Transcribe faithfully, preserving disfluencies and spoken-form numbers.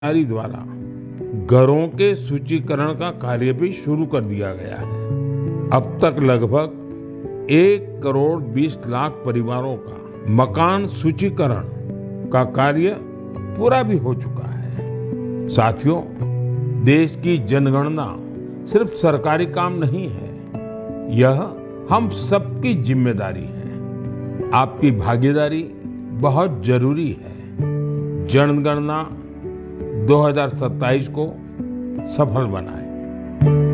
सरकारी द्वारा घरों के सूचीकरण का कार्य भी शुरू कर दिया गया है। अब तक लगभग एक करोड़ बीस लाख परिवारों का मकान सूचीकरण का कार्य पूरा भी हो चुका है। साथियों, देश की जनगणना सिर्फ सरकारी काम नहीं है, यह हम सबकी जिम्मेदारी है। आपकी भागीदारी बहुत जरूरी है। जनगणना दो हज़ार सत्ताईस को सफल बनाएं।